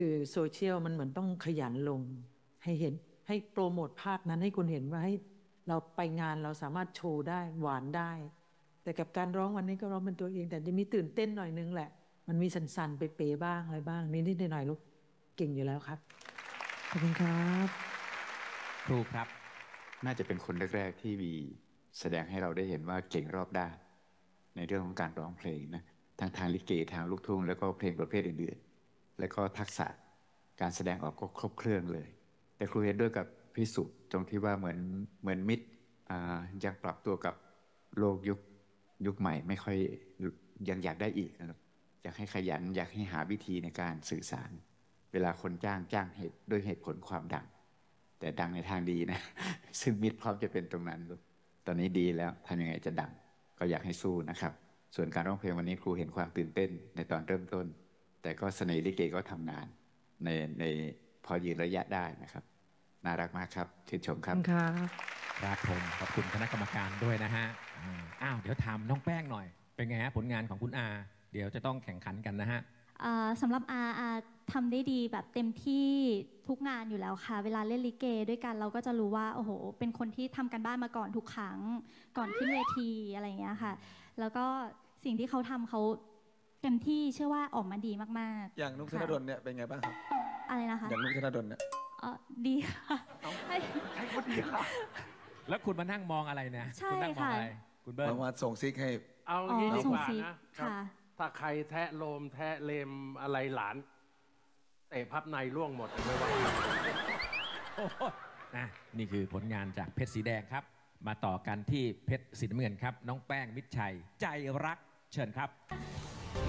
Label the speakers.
Speaker 1: คือโซเชียลมันเหมือนต้องขยันลงให้เห็นให้โปรโมทภาคนั้นให้คนเห็นว่าให้เราไปงานเราสามารถโชว์ได้หวานได้ แต่กับการร้องวันนี้ก็ร้องเป็นตัวเอง แต่จะมีตื่นเต้นหน่อยนึงแหละมันมีสันๆไปเป๋บ้างอะไรบ้างนิดๆหน่อยๆลูกเก่งอยู่แล้วครับขอบคุณครับ
Speaker 2: ครูครับ
Speaker 3: น่าจะเป็นคนแรกๆที่มีแสดงให้เราได้เห็นว่าเก่งรอบด้านในเรื่องของการร้องเพลงนะทั้งทางลิเกทางลูกทุ่งแล้วก็เพลงประเภทอื่นๆแล้วก็ทักษะการแสดงออกก็ครบเครื่องเลยแต่ครูเห็นด้วยกับพี่สุตรงที่ว่าเหมือนมิตรยังปรับตัวกับโลกยุคใหม่ไม่ค่อยยังอยากได้อีกนะครับอยากให้ขยันอยากให้หาวิธีในการสื่อสารเวลาคนจ้างด้วยเหตุผลความดังแต่ดังในทางดีนะ ซึ่งมิตรพร้อมจะเป็นตรงนั้นตอนนี้ดีแล้วทำยังไงจะดังก็อยากให้สู้นะครับส่วนการร้องเพลงวันนี้ครูเห็นความตื่นเต้นในตอนเริ่มต้นแต่ก็เสน่ห์ลิเกก็ทำงานในพอยืนระยะได้นะครับน่ารักมากครับชื่นชมครับ
Speaker 2: ครับผมขอบคุณคณะกรรมการด้วยนะฮะเดี๋ยวถามน้องแป้งหน่อยเป็นไงฮะผลงานของคุณอาเดี๋ยวจะต้องแข่งขันกันนะฮะ
Speaker 4: สำหรับอาทำได้ดีแบบเต็มที่ทุกงานอยู่แล้วค่ะเวลาเล่นลิเกด้วยกันเราก็จะรู้ว่าโอ้โหเป็นคนที่ทำกันบ้านมาก่อนทุกครั้งก่อนขึ้นเวทีอะไรอย่างเงี้ยค่ะแล้วก็สิ่งที่เขาทำเขาเต็มที่เชื่อว่าออกมาดีมาก
Speaker 5: ๆอย่างนุ๊กธนดลเนี่ยเป็นไงบ้างครับ
Speaker 4: อะไรนะคะ
Speaker 5: อย่างนุ๊กธนดลเนี่ย
Speaker 4: ดีค่ะ
Speaker 5: ให้คนดีค่ะ
Speaker 2: แล้วคุณมานั่งมองอะไรเนี่ย
Speaker 4: ใช่
Speaker 2: ค่ะคุณเบิร์
Speaker 5: นมาส่งซิกให้
Speaker 6: เอางี้ดีกว่านะถ้าใครแทะโลมแทะเลมอะไรหลานเตะพับในร่วงหมดไม่ว่า
Speaker 2: นี่คือผลงานจากเพชรสีแดงครับมาต่อกันที่เพชรสีน้ำเงินครับน้องแป้งมิตรชัยใจรักเชิญครับ